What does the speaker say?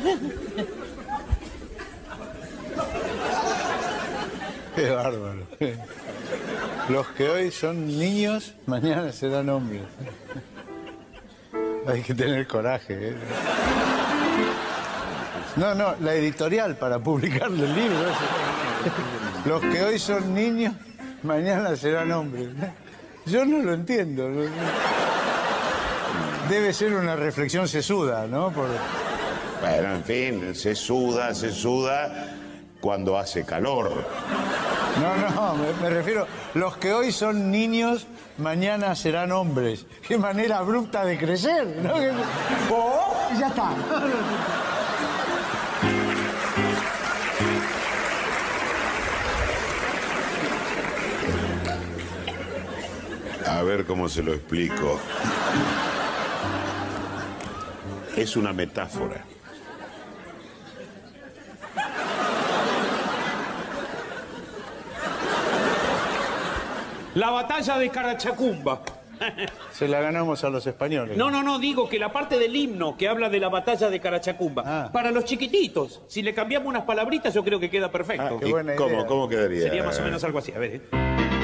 Qué bárbaro. Los que hoy son niños, mañana serán hombres. Hay que tener coraje, ¿eh? No, la editorial para publicarle el libro. Los que hoy son niños, mañana serán hombres. Yo no lo entiendo. Debe ser una reflexión sesuda, ¿no? Bueno, en fin, se suda cuando hace calor. No, me refiero, los que hoy son niños, mañana serán hombres. Qué manera abrupta de crecer, ¿no? Y ya está. A ver cómo se lo explico. Es una metáfora. La batalla de Carachacumba. Se la ganamos a los españoles. No, digo que la parte del himno que habla de la batalla de Carachacumba, para los chiquititos, si le cambiamos unas palabritas yo creo que queda perfecto. Qué buena idea. ¿Cómo quedaría? Sería más o menos algo así, a ver.